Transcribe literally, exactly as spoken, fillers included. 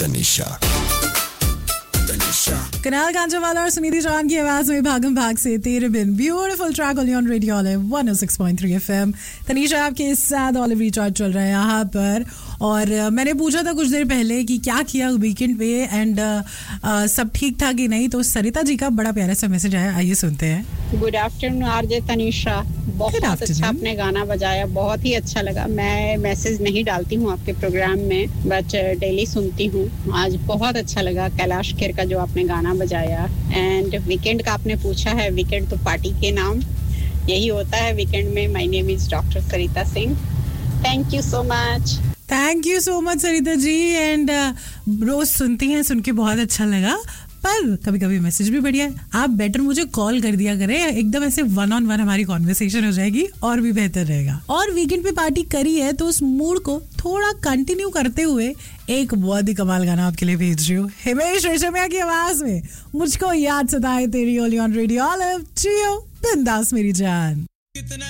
तनिषा कनाल कांचावाला और सुनिधि चौहान की आवाज में भागम भाग से तेरे बिन beautiful track only on radio olive one O six point three FM. Tanisha आपके साथ ऑलिव रिचार्ज चल रहा है यहाँ पर और uh, मैंने पूछा था कुछ देर पहले कि क्या किया वीकेंड पे एंड uh, uh, सब ठीक था कि नहीं, तो सरिता जी का बड़ा प्यारा सा मैसेज आया, आइए सुनते हैं। गुड आफ्टरनून आरजे तनीषा, बहुत अच्छा आपने गाना बजाया, बहुत ही अच्छा लगा। मैं मैसेज नहीं डालती हूँ आपके प्रोग्राम में बट डेली सुनती हूँ। आज बहुत अच्छा लगा कैलाश खेर का जो आपने गाना बजाया। एंड वीकेंड का आपने पूछा है, वीकेंड तो पार्टी के नाम यही होता है वीकेंड में। My name is doctor Sarita Singh. Thank you so much. Thank you so much Sarita ji. And रोज सुनती हैं, सुन के बहुत अच्छा लगा, पर कभी कभी मैसेज भी बढ़िया है। आप बेटर मुझे कॉल कर दिया करें, एकदम ऐसे वन ऑन वन हमारी कॉन्वर्सेशन हो जाएगी और भी बेहतर रहेगा। और वीकेंड पे पार्टी करी है तो उस मूड को थोड़ा कंटिन्यू करते हुए एक बहुत ही कमाल गाना आपके लिए भेज रही हूँ, हिमेश रेशमिया की आवाज में, मुझको याद सताए तेरी ओली ऑन रेडियो ऑलिव। जियो बिंदास मेरी जान।